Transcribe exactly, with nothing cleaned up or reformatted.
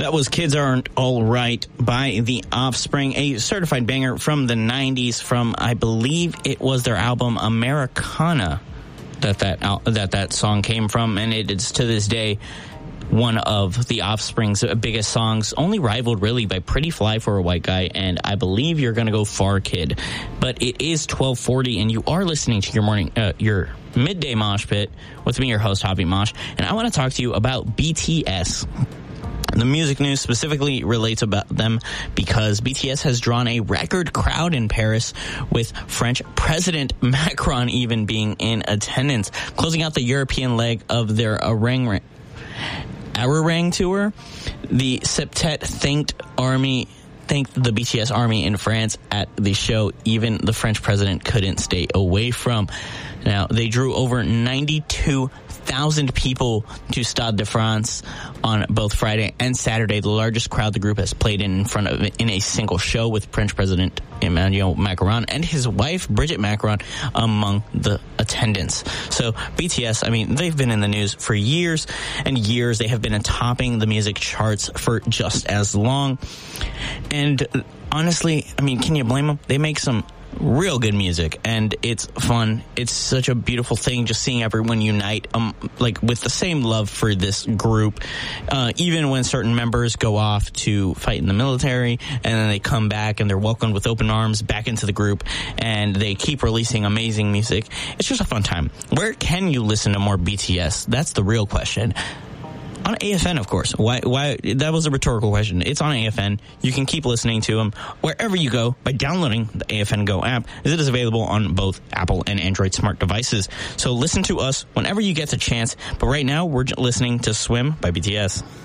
That was Kids Aren't All Right by The Offspring, a certified banger from the nineties from, I believe it was their album Americana that that, al- that, that song came from, and it is to this day one of The Offspring's biggest songs, only rivaled really by Pretty Fly for a White Guy, and I believe You're Gonna Go Far, Kid. But it is twelve forty, and you are listening to your morning, uh, your midday mosh pit with me, your host, Hobby Mosh, and I want to talk to you about B T S. The music news specifically relates about them because B T S has drawn a record crowd in Paris, with French President Macron even being in attendance, closing out the European leg of their Orang Ararang tour. The Septet thanked army thanked the B T S army in France at the show even the French president couldn't stay away from. Now, they drew over ninety-two thousand people to Stade de France on both Friday and Saturday, the largest crowd the group has played in in front of in a single show, with French President Emmanuel Macron and his wife Brigitte Macron among the attendants. So B T S, I mean, they've been in the news for years and years. They have been topping the music charts for just as long. And honestly, I mean, can you blame them? They make some real good music, and it's fun. It's such a beautiful thing just seeing everyone unite, um, like with the same love for this group, uh, even when certain members go off to fight in the military, and then they come back and they're welcomed with open arms back into the group, and they keep releasing amazing music. It's just a fun time. Where can you listen to more B T S? That's the real question. On A F N, of course. Why? Why? That was a rhetorical question. It's on A F N. You can keep listening to them wherever you go by downloading the A F N Go app, as it is available on both Apple and Android smart devices. So listen to us whenever you get the chance. But right now, we're listening to Swim by B T S.